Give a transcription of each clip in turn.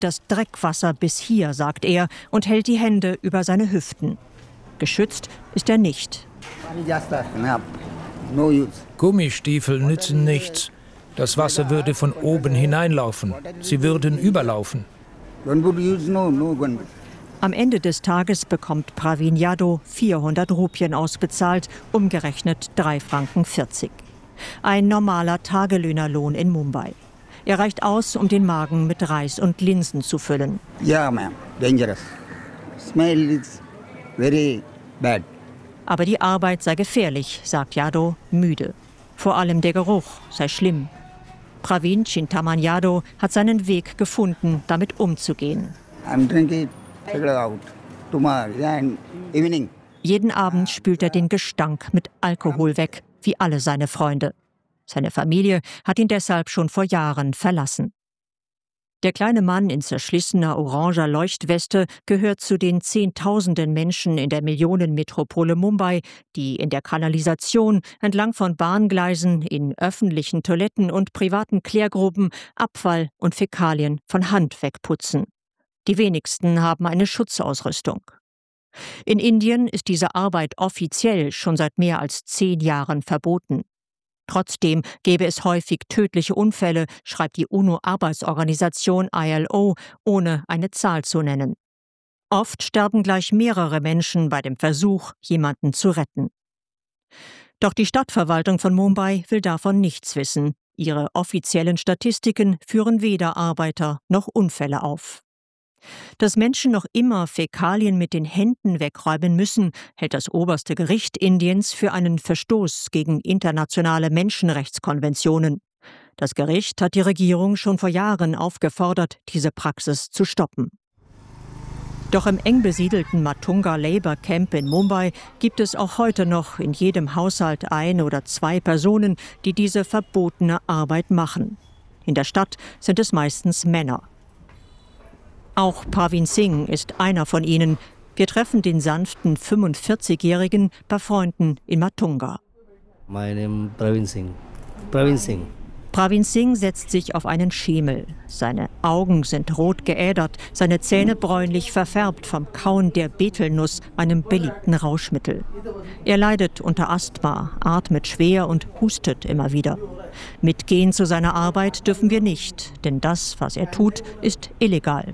das Dreckwasser bis hier, sagt er und hält die Hände über seine Hüften. Geschützt ist er nicht. Gummistiefel nützen nichts. Das Wasser würde von oben hineinlaufen. Sie würden überlaufen. Am Ende des Tages bekommt Pravin Yadav 400 Rupien ausbezahlt, umgerechnet 3,40 Franken. Ein normaler Tagelöhnerlohn in Mumbai. Er reicht aus, um den Magen mit Reis und Linsen zu füllen. Ja, ma'am, dangerous. Smell is very bad. Aber die Arbeit sei gefährlich, sagt Yadav müde. Vor allem der Geruch sei schlimm. Pravin Chintaman Yadav hat seinen Weg gefunden, damit umzugehen. Jeden Abend spült er den Gestank mit Alkohol weg, wie alle seine Freunde. Seine Familie hat ihn deshalb schon vor Jahren verlassen. Der kleine Mann in zerschlissener oranger Leuchtweste gehört zu den Zehntausenden Menschen in der Millionenmetropole Mumbai, die in der Kanalisation, entlang von Bahngleisen, in öffentlichen Toiletten und privaten Klärgruben Abfall und Fäkalien von Hand wegputzen. Die wenigsten haben eine Schutzausrüstung. In Indien ist diese Arbeit offiziell schon seit mehr als 10 Jahren verboten. Trotzdem gäbe es häufig tödliche Unfälle, schreibt die UNO-Arbeitsorganisation ILO, ohne eine Zahl zu nennen. Oft sterben gleich mehrere Menschen bei dem Versuch, jemanden zu retten. Doch die Stadtverwaltung von Mumbai will davon nichts wissen. Ihre offiziellen Statistiken führen weder Arbeiter noch Unfälle auf. Dass Menschen noch immer Fäkalien mit den Händen wegräumen müssen, hält das oberste Gericht Indiens für einen Verstoß gegen internationale Menschenrechtskonventionen. Das Gericht hat die Regierung schon vor Jahren aufgefordert, diese Praxis zu stoppen. Doch im eng besiedelten Matunga Labour Camp in Mumbai gibt es auch heute noch in jedem Haushalt 1 oder 2 Personen, die diese verbotene Arbeit machen. In der Stadt sind es meistens Männer. Auch Pravin Singh ist einer von ihnen. Wir treffen den sanften 45-Jährigen bei Freunden in Matunga. My name is Pravin Singh. Pravin Singh. Pravin Singh setzt sich auf einen Schemel. Seine Augen sind rot geädert, seine Zähne bräunlich verfärbt vom Kauen der Betelnuss, einem beliebten Rauschmittel. Er leidet unter Asthma, atmet schwer und hustet immer wieder. Mitgehen zu seiner Arbeit dürfen wir nicht, denn das, was er tut, ist illegal.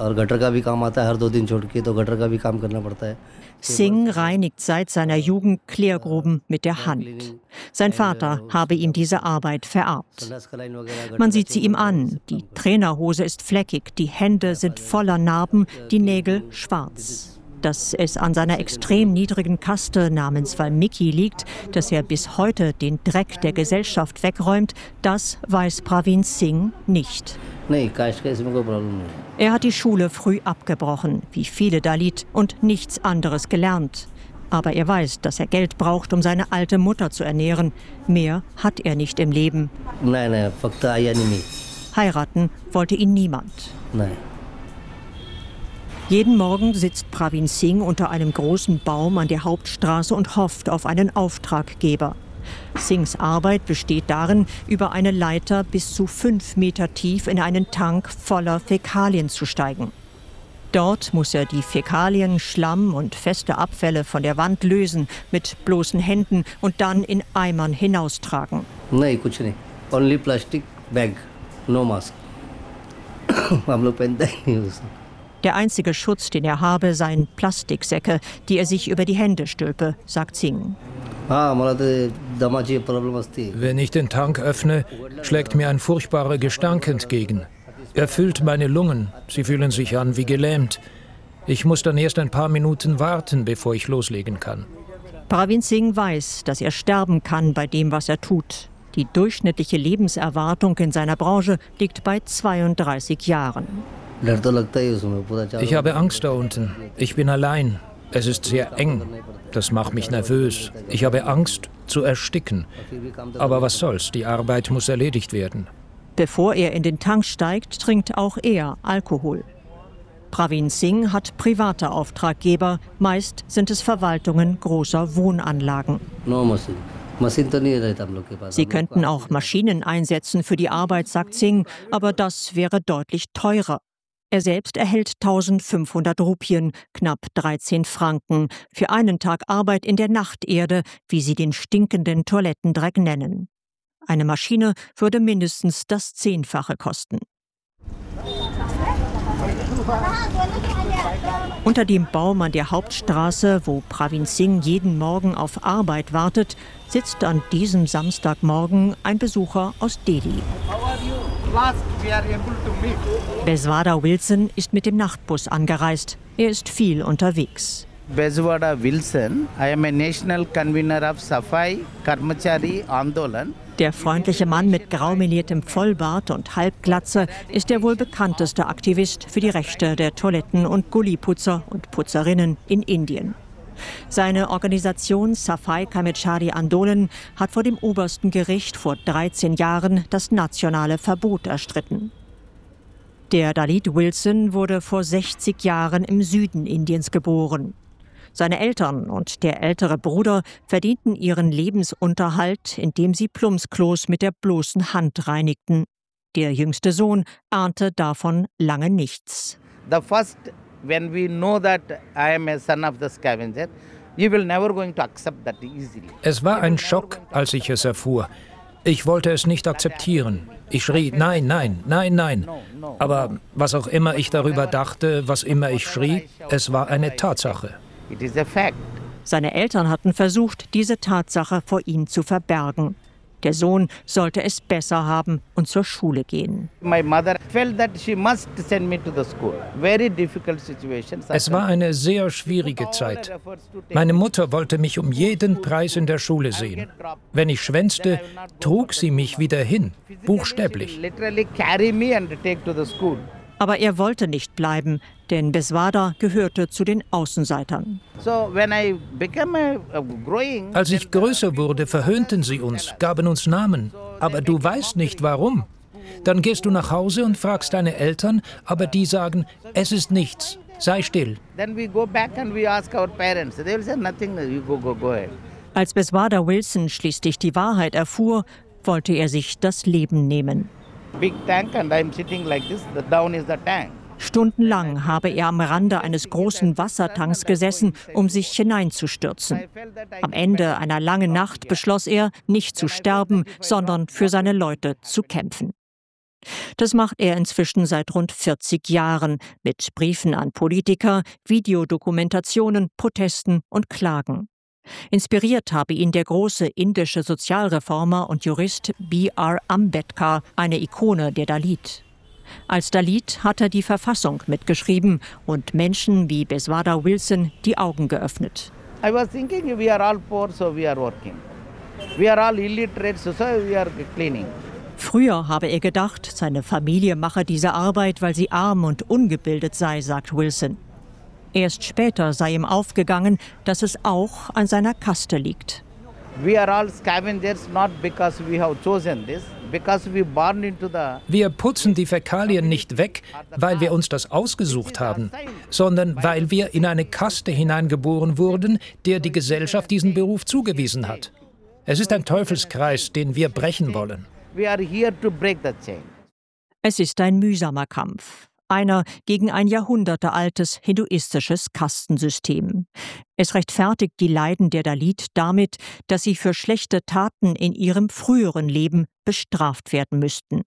Singh reinigt seit seiner Jugend Klärgruben mit der Hand. Sein Vater habe ihm diese Arbeit vererbt. Man sieht sie ihm an. Die Trainerhose ist fleckig, die Hände sind voller Narben, die Nägel schwarz. Dass es an seiner extrem niedrigen Kaste namens Valmiki liegt, dass er bis heute den Dreck der Gesellschaft wegräumt, das weiß Pravin Singh nicht. Er hat die Schule früh abgebrochen, wie viele Dalit, und nichts anderes gelernt. Aber er weiß, dass er Geld braucht, um seine alte Mutter zu ernähren. Mehr hat er nicht im Leben. Heiraten wollte ihn niemand. Jeden Morgen sitzt Pravin Singh unter einem großen Baum an der Hauptstraße und hofft auf einen Auftraggeber. Singhs Arbeit besteht darin, über eine Leiter bis zu 5 Meter tief in einen Tank voller Fäkalien zu steigen. Dort muss er die Fäkalien, Schlamm und feste Abfälle von der Wand lösen, mit bloßen Händen und dann in Eimern hinaustragen. Nein, kuch nahi. Only plastic bag, no mask. Der einzige Schutz, den er habe, seien Plastiksäcke, die er sich über die Hände stülpe, sagt Singh. Wenn ich den Tank öffne, schlägt mir ein furchtbarer Gestank entgegen. Er füllt meine Lungen. Sie fühlen sich an wie gelähmt. Ich muss dann erst ein paar Minuten warten, bevor ich loslegen kann. Pravin Singh weiß, dass er sterben kann bei dem, was er tut. Die durchschnittliche Lebenserwartung in seiner Branche liegt bei 32 Jahren. Ich habe Angst da unten. Ich bin allein. Es ist sehr eng. Das macht mich nervös. Ich habe Angst zu ersticken. Aber was soll's, die Arbeit muss erledigt werden. Bevor er in den Tank steigt, trinkt auch er Alkohol. Pravin Singh hat private Auftraggeber, meist sind es Verwaltungen großer Wohnanlagen. Sie könnten auch Maschinen einsetzen für die Arbeit, sagt Singh, aber das wäre deutlich teurer. Er selbst erhält 1500 Rupien, knapp 13 Franken, für einen Tag Arbeit in der Nachterde, wie sie den stinkenden Toilettendreck nennen. Eine Maschine würde mindestens das 10-fache kosten. Unter dem Baum an der Hauptstraße, wo Pravin Singh jeden Morgen auf Arbeit wartet, sitzt an diesem Samstagmorgen ein Besucher aus Delhi. Beswada Wilson ist mit dem Nachtbus angereist. Er ist viel unterwegs. Beswada Wilson, I am a national convener of Safai Karmachari Andolan. Der freundliche Mann mit graumeliertem Vollbart und Halbglatze ist der wohl bekannteste Aktivist für die Rechte der Toiletten- und Gulliputzer und Putzerinnen in Indien. Seine Organisation Safai Karmachari Andolan hat vor dem obersten Gericht vor 13 Jahren das nationale Verbot erstritten. Der Dalit Wilson wurde vor 60 Jahren im Süden Indiens geboren. Seine Eltern und der ältere Bruder verdienten ihren Lebensunterhalt, indem sie Plumpsklos mit der bloßen Hand reinigten. Der jüngste Sohn ahnte davon lange nichts. When we know that I am a son of the scavenger, you will never going to accept that easily. Es war ein Schock, als ich es erfuhr. Ich wollte es nicht akzeptieren. Ich schrie, nein, nein, nein, nein. Aber was auch immer ich darüber dachte, was immer ich schrie, es war eine Tatsache. It is a fact. Seine Eltern hatten versucht, diese Tatsache vor ihm zu verbergen. Der Sohn sollte es besser haben und zur Schule gehen. My mother felt that she must send me to the school. Very difficult situation. Es war eine sehr schwierige Zeit. Meine Mutter wollte mich um jeden Preis in der Schule sehen. Wenn ich schwänzte, trug sie mich wieder hin, buchstäblich. Literally carry me and take to the school. Aber er wollte nicht bleiben, denn Beswada gehörte zu den Außenseitern. Als ich größer wurde, verhöhnten sie uns, gaben uns Namen. Aber du weißt nicht, warum. Dann gehst du nach Hause und fragst deine Eltern, aber die sagen, es ist nichts, sei still. Als Beswada Wilson schließlich die Wahrheit erfuhr, wollte er sich das Leben nehmen. Stundenlang habe er am Rande eines großen Wassertanks gesessen, um sich hineinzustürzen. Am Ende einer langen Nacht beschloss er, nicht zu sterben, sondern für seine Leute zu kämpfen. Das macht er inzwischen seit rund 40 Jahren mit Briefen an Politiker, Videodokumentationen, Protesten und Klagen. Inspiriert habe ihn der große indische Sozialreformer und Jurist B.R. Ambedkar, eine Ikone der Dalit. Als Dalit hat er die Verfassung mitgeschrieben und Menschen wie Beswada Wilson die Augen geöffnet. I was thinking we are all poor, so we are working. We are all illiterate, so we are cleaning. Früher habe er gedacht, seine Familie mache diese Arbeit, weil sie arm und ungebildet sei, sagt Wilson. Erst später sei ihm aufgegangen, dass es auch an seiner Kaste liegt. Wir putzen die Fäkalien nicht weg, weil wir uns das ausgesucht haben, sondern weil wir in eine Kaste hineingeboren wurden, der die Gesellschaft diesen Beruf zugewiesen hat. Es ist ein Teufelskreis, den wir brechen wollen. Es ist ein mühsamer Kampf. Einer gegen ein jahrhundertealtes hinduistisches Kastensystem. Es rechtfertigt die Leiden der Dalit damit, dass sie für schlechte Taten in ihrem früheren Leben bestraft werden müssten.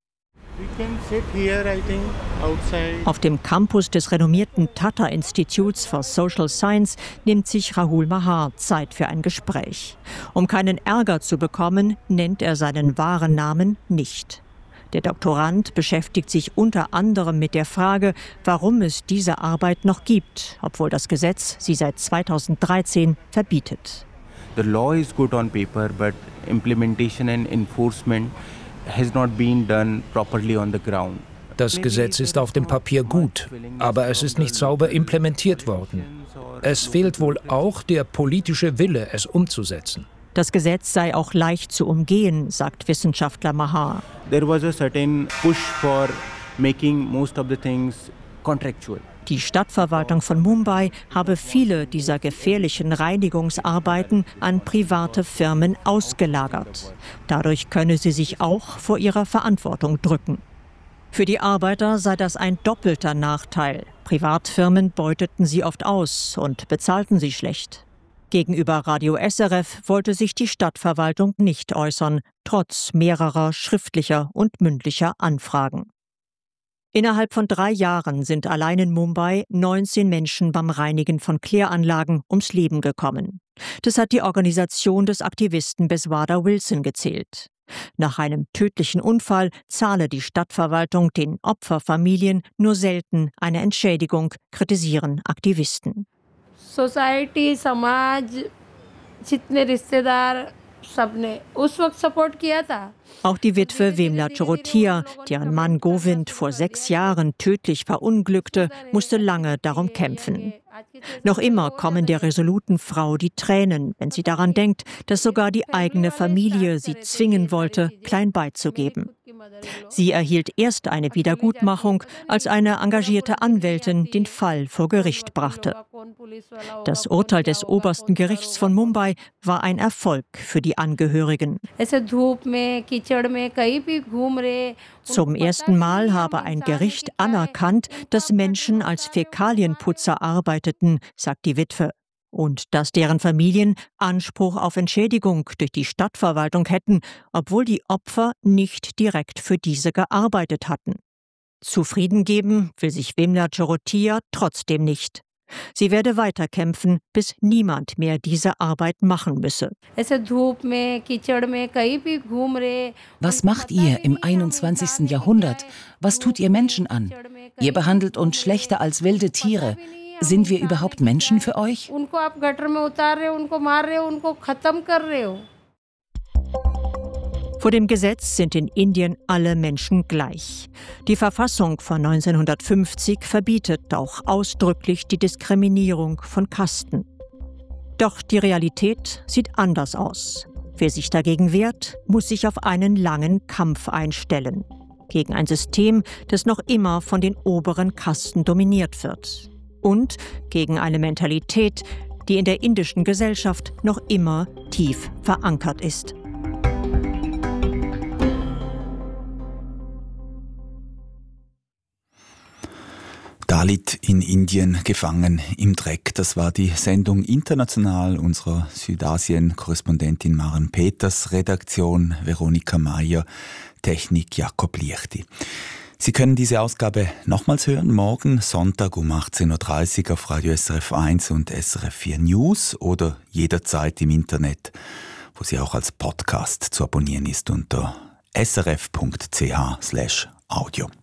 Auf dem Campus des renommierten Tata Instituts for Social Science nimmt sich Rahul Mahar Zeit für ein Gespräch. Um keinen Ärger zu bekommen, nennt er seinen wahren Namen nicht. Der Doktorand beschäftigt sich unter anderem mit der Frage, warum es diese Arbeit noch gibt, obwohl das Gesetz sie seit 2013 verbietet. The law is good on paper, but implementation and enforcement has not been done properly on the ground. Das Gesetz ist auf dem Papier gut, aber es ist nicht sauber implementiert worden. Es fehlt wohl auch der politische Wille, es umzusetzen. Das Gesetz sei auch leicht zu umgehen, sagt Wissenschaftler Mahar. There was a certain push for making most of the things contractual. Die Stadtverwaltung von Mumbai habe viele dieser gefährlichen Reinigungsarbeiten an private Firmen ausgelagert. Dadurch könne sie sich auch vor ihrer Verantwortung drücken. Für die Arbeiter sei das ein doppelter Nachteil. Privatfirmen beuteten sie oft aus und bezahlten sie schlecht. Gegenüber Radio SRF wollte sich die Stadtverwaltung nicht äußern, trotz mehrerer schriftlicher und mündlicher Anfragen. Innerhalb von 3 Jahren sind allein in Mumbai 19 Menschen beim Reinigen von Kläranlagen ums Leben gekommen. Das hat die Organisation des Aktivisten Beswada Wilson gezählt. Nach einem tödlichen Unfall zahle die Stadtverwaltung den Opferfamilien nur selten eine Entschädigung, kritisieren Aktivisten. Society, Samaj, jitne Rishtedar, sabne us waqt support kiya tha. Auch die Witwe Vimla Chorotia, deren Mann Govind vor 6 Jahren tödlich verunglückte, musste lange darum kämpfen. Noch immer kommen der resoluten Frau die Tränen, wenn sie daran denkt, dass sogar die eigene Familie sie zwingen wollte, klein beizugeben. Sie erhielt erst eine Wiedergutmachung, als eine engagierte Anwältin den Fall vor Gericht brachte. Das Urteil des obersten Gerichts von Mumbai war ein Erfolg für die Angehörigen. Zum ersten Mal habe ein Gericht anerkannt, dass Menschen als Fäkalienputzer arbeiteten, sagt die Witwe, und dass deren Familien Anspruch auf Entschädigung durch die Stadtverwaltung hätten, obwohl die Opfer nicht direkt für diese gearbeitet hatten. Zufrieden geben will sich Vimla Chorotia trotzdem nicht. Sie werde weiterkämpfen, bis niemand mehr diese Arbeit machen müsse. Was macht ihr im 21. Jahrhundert? Was tut ihr Menschen an? Ihr behandelt uns schlechter als wilde Tiere. Sind wir überhaupt Menschen für euch? Vor dem Gesetz sind in Indien alle Menschen gleich. Die Verfassung von 1950 verbietet auch ausdrücklich die Diskriminierung von Kasten. Doch die Realität sieht anders aus. Wer sich dagegen wehrt, muss sich auf einen langen Kampf einstellen. Gegen ein System, das noch immer von den oberen Kasten dominiert wird. Und gegen eine Mentalität, die in der indischen Gesellschaft noch immer tief verankert ist. Dalit in Indien gefangen im Dreck. Das war die Sendung International unserer Südasien-Korrespondentin Maren Peters, Redaktion Veronika Mayer, Technik Jakob Liechti. Sie können diese Ausgabe nochmals hören, morgen Sonntag um 18.30 Uhr auf Radio SRF 1 und SRF 4 News oder jederzeit im Internet, wo sie auch als Podcast zu abonnieren ist unter srf.ch/audio.